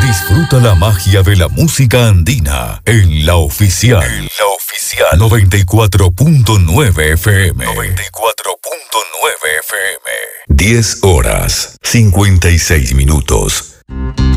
Disfruta la magia de la música andina en La Oficial. 94.9 FM. 94.9 FM. 10 horas, 56 minutos.